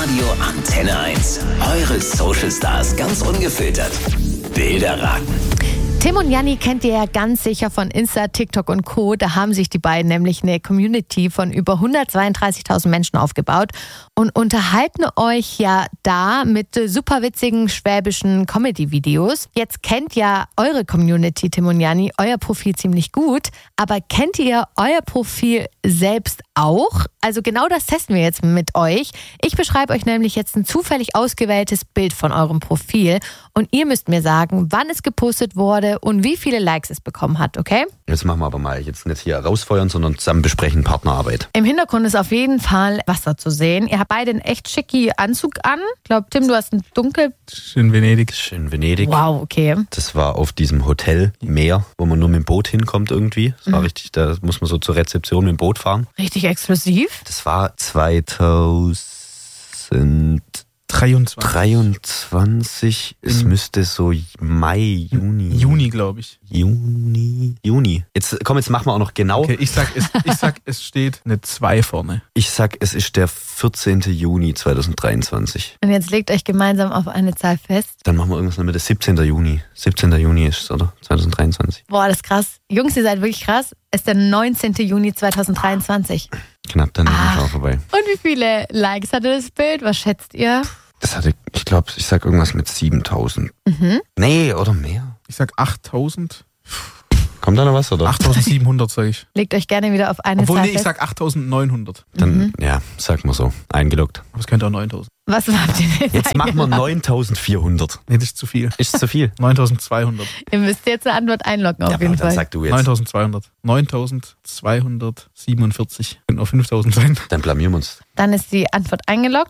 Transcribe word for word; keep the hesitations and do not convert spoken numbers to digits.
Radio Antenne eins. Eure Social Stars ganz ungefiltert. Bilder raten. Tim und Janni kennt ihr ja ganz sicher von Insta, TikTok und Co. Da haben sich die beiden nämlich eine Community von über hundertzweiunddreißigtausend Menschen aufgebaut und unterhalten euch ja da mit super witzigen schwäbischen Comedy-Videos. Jetzt kennt ja eure Community, Tim und Janni, euer Profil ziemlich gut, aber kennt ihr euer Profil selbst auch? Also genau das testen wir jetzt mit euch. Ich beschreibe euch nämlich jetzt ein zufällig ausgewähltes Bild von eurem Profil und ihr müsst mir sagen, wann es gepostet wurde und wie viele Likes es bekommen hat, okay? Jetzt machen wir aber mal jetzt nicht hier rausfeuern, sondern zusammen besprechen, Partnerarbeit. Im Hintergrund ist auf jeden Fall Wasser zu sehen. Ihr habt beide einen echt schicki Anzug an. Ich glaube, Tim, du hast einen dunkel... Schön Venedig. Schön Venedig. Wow, okay. Das war auf diesem Hotel Meer, wo man nur mit dem Boot hinkommt irgendwie. Das war mhm. richtig, da muss man so zur Rezeption mit dem Boot fahren. Richtig exklusiv. Das war zweitausenddreiundzwanzig. dreiundzwanzig. Es müsste so Mai, Juni. Juni, glaube ich. Juni. Juni. Jetzt komm, jetzt machen wir auch noch genau. Okay, ich sag, es, ich sag, es steht eine zwei vorne. Ich sag, es ist der vierzehnten Juni zweitausenddreiundzwanzig. Und jetzt legt euch gemeinsam auf eine Zahl fest. Dann machen wir irgendwas mit der siebzehnten Juni. siebzehnten Juni ist es, oder? zweitausenddreiundzwanzig. Boah, das ist krass. Jungs, ihr seid wirklich krass. Es ist der neunzehnten Juni zweitausenddreiundzwanzig. Knapp daneben ist auch vorbei. Und wie viele Likes hatte das Bild? Was schätzt ihr? Das hatte, ich glaube, ich sag irgendwas mit siebentausend. Mhm. Nee, oder mehr. Ich sag achttausend. Kommt da noch was, oder? achttausendsiebenhundert, sag ich. Legt euch gerne wieder auf eine Obwohl, Zahl nee, ich fest. sag achttausendneunhundert. Dann, Mhm. ja, sag mal so. Eingeloggt. Aber es könnte auch neuntausend. Was habt ihr denn Jetzt machen wir eingeloggt? neuntausendvierhundert. Nee, das ist zu viel. Ist zu viel? neuntausendzweihundert. Ihr müsst jetzt eine Antwort einloggen auf Ja, jeden aber dann Fall. sag du jetzt. neuntausendzweihundert. neuntausendzweihundertsiebenundvierzig. Könnten auch fünftausend sein. Dann blamieren wir uns. Dann ist die Antwort eingeloggt.